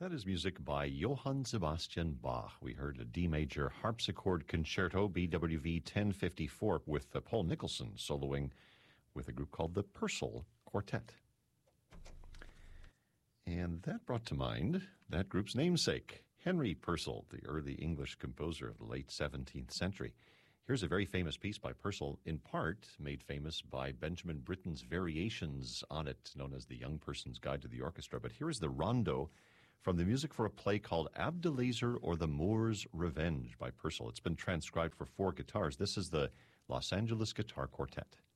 That is music by Johann Sebastian Bach. We heard a D major harpsichord concerto, BWV 1054, with Paul Nicholson soloing with a group called the Purcell Quartet. And that brought to mind that group's namesake, Henry Purcell, the early English composer of the late 17th century. Here's a very famous piece by Purcell, in part made famous by Benjamin Britten's variations on it, known as The Young Person's Guide to the Orchestra. But here is the rondo from the music for a play called Abdelazer or the Moor's Revenge by Purcell. It's been transcribed for 4 guitars. This is the Los Angeles Guitar Quartet.